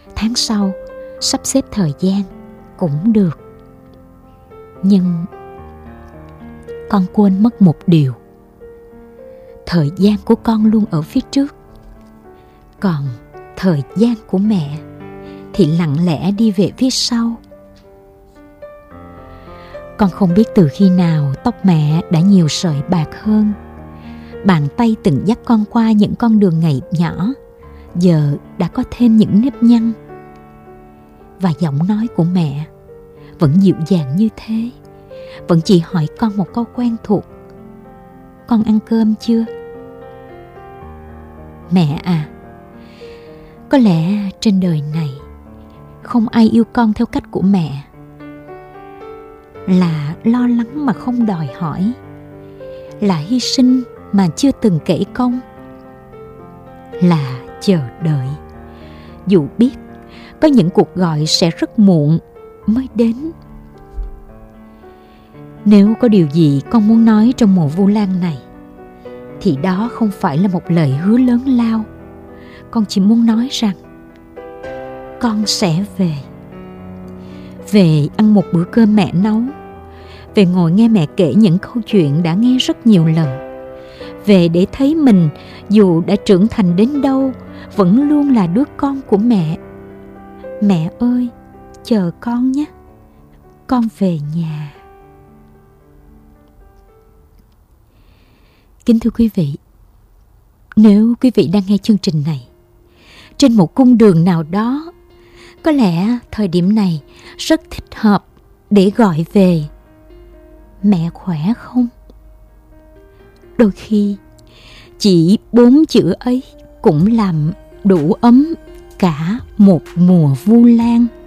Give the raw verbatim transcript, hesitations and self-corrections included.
tháng sau sắp xếp thời gian cũng được. Nhưng con quên mất một điều. Thời gian của con luôn ở phía trước, còn thời gian của mẹ thì lặng lẽ đi về phía sau. Con không biết từ khi nào tóc mẹ đã nhiều sợi bạc hơn. Bàn tay từng dắt con qua những con đường ngày nhỏ giờ đã có thêm những nếp nhăn. Và giọng nói của mẹ vẫn dịu dàng như thế, vẫn chỉ hỏi con một câu quen thuộc: con ăn cơm chưa? Mẹ à, có lẽ trên đời này không ai yêu con theo cách của mẹ. Là lo lắng mà không đòi hỏi, là hy sinh mà chưa từng kể công, là chờ đợi dù biết có những cuộc gọi sẽ rất muộn mới đến. Nếu có điều gì con muốn nói trong mùa Vu Lan này thì đó không phải là một lời hứa lớn lao. Con chỉ muốn nói rằng con sẽ về. Về ăn một bữa cơm mẹ nấu, về ngồi nghe mẹ kể những câu chuyện đã nghe rất nhiều lần, về để thấy mình dù đã trưởng thành đến đâu vẫn luôn là đứa con của mẹ. Mẹ ơi, chờ con nhé, con về nhà. Kính thưa quý vị, nếu quý vị đang nghe chương trình này trên một cung đường nào đó, có lẽ thời điểm này rất thích hợp để gọi về: mẹ khỏe không? Đôi khi chỉ bốn chữ ấy cũng làm đủ ấm cả một mùa Vu Lan.